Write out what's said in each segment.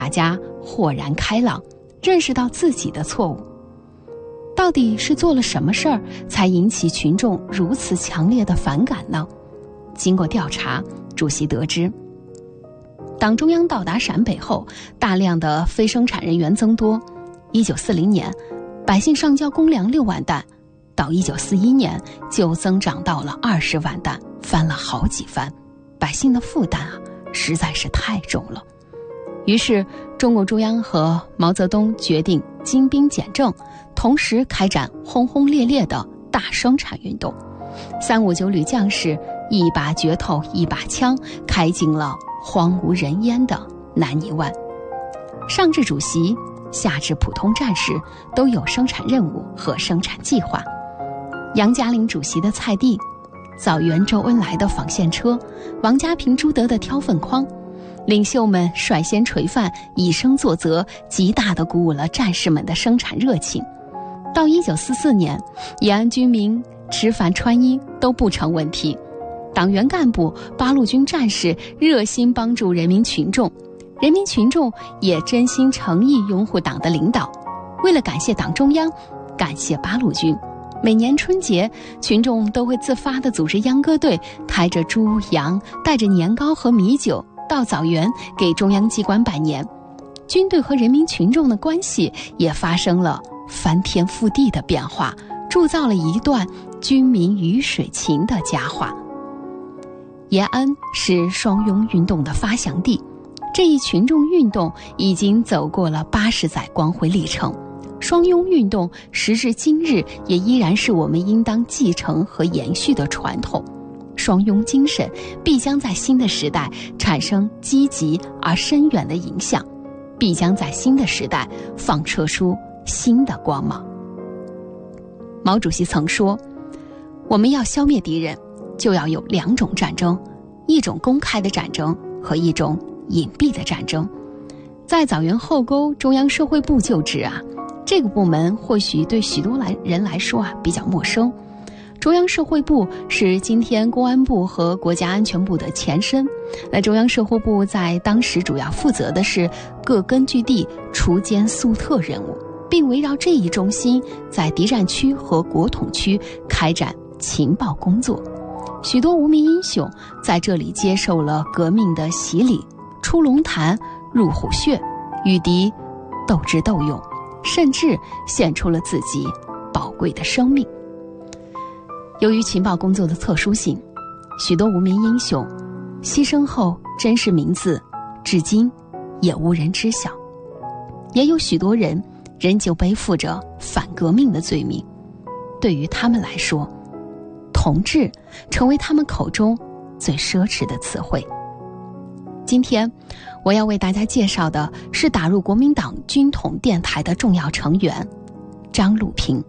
大家豁然开朗，认识到自己的错误。到底是做了什么事儿，才引起群众如此强烈的反感呢？经过调查，主席得知，党中央到达陕北后，大量的非生产人员增多。1940年，百姓上交公粮6万担，到1941年就增长到了20万担，翻了好几番。百姓的负担实在是太重了。于是，中共中央和毛泽东决定精兵简政，同时开展轰轰烈烈的大生产运动。359旅将士一把镢头一把枪，开进了荒无人烟的南泥湾。上至主席，下至普通战士，都有生产任务和生产计划。杨家岭主席的菜地，枣园周恩来的纺线车，王家平朱德的挑粪筐，领袖们率先垂范，以身作则，极大地鼓舞了战士们的生产热情。到1944年，延安军民吃饭穿衣都不成问题，党员干部、八路军战士热心帮助人民群众，人民群众也真心诚意拥护党的领导。为了感谢党中央，感谢八路军，每年春节，群众都会自发地组织秧歌队，抬着猪羊，带着年糕和米酒到枣园给中央机关拜年。军队和人民群众的关系也发生了翻天覆地的变化，铸造了一段军民鱼水情的佳话。延安是双拥运动的发祥地，这一群众运动已经走过了80载光辉历程。双拥运动时至今日也依然是我们应当继承和延续的传统。双拥精神必将在新的时代产生积极而深远的影响，必将在新的时代放射出新的光芒。毛主席曾说，我们要消灭敌人，就要有2种战争，一种公开的战争和一种隐蔽的战争。在枣园后沟中央社会部就职这个部门或许对许多人来说比较陌生。中央社会部是今天公安部和国家安全部的前身。那中央社会部在当时主要负责的是各根据地锄奸肃特任务，并围绕这一中心在敌占区和国统区开展情报工作。许多无名英雄在这里接受了革命的洗礼，出龙潭，入虎穴，与敌斗智斗勇，甚至献出了自己宝贵的生命。由于情报工作的特殊性，许多无名英雄牺牲后真实名字至今也无人知晓，也有许多人仍旧背负着反革命的罪名。对于他们来说，同志成为他们口中最奢侈的词汇。今天我要为大家介绍的是打入国民党军统电台的重要成员张路平。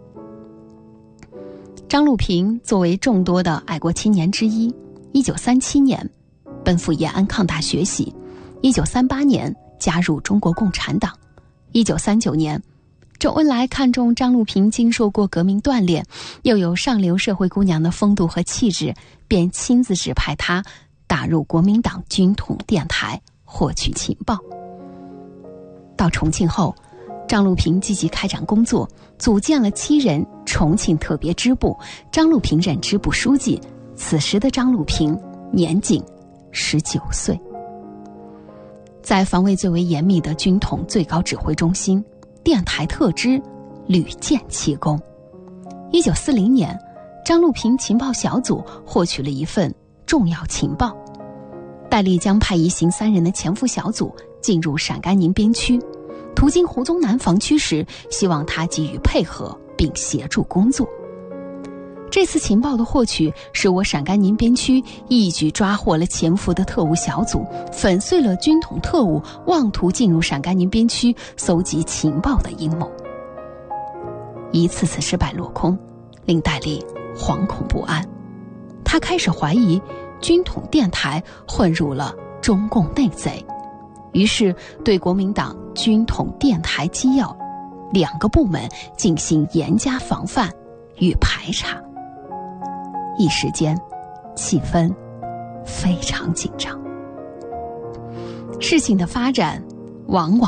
张路平作为众多的爱国青年之一，1937年奔赴延安抗大学习，1938年加入中国共产党。1939年，周恩来看中张路平经受过革命锻炼，又有上流社会姑娘的风度和气质，便亲自指派他打入国民党军统电台获取情报。到重庆后，张路平积极开展工作，组建了7人重庆特别支部，张路平任支部书记。此时的张路平年仅19岁。在防卫最为严密的军统最高指挥中心，电台特支屡建奇功。1940年，张路平情报小组获取了一份重要情报，戴笠将派一行3人的潜伏小组进入陕甘宁边区，途经胡宗南防区时，希望他给予配合并协助工作。这次情报的获取使我陕甘宁边区一举抓获了潜伏的特务小组，粉碎了军统特务妄图进入陕甘宁边区搜集情报的阴谋。一次次失败落空，令戴笠惶恐不安，他开始怀疑军统电台混入了中共内贼，于是对国民党军统电台机要2个部门进行严加防范与排查。一时间，气氛非常紧张。事情的发展往往